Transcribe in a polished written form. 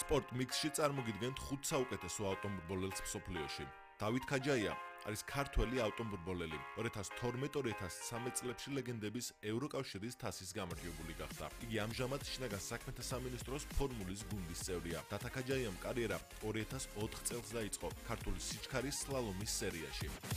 სპორტ მიქსში წარმოგიდგენთ 5 საუკეთესო ავტომობილელს მსოფლიოში. დავით ქაჯაია არის ქართველი ავტომობილელი. 2012-2013 წლებში ლეგენდების ევროკავშირის თასის გამარჯვებული გახდა. იგი ამჟამად შინაგან საქმეთა სამინისტროს ფორმულის გუნდის წევრია. დათა ქაჯაიამ კარიერა 2004 წელს დაიწყო ქართული სიჩქარის სლალომის სერიაში.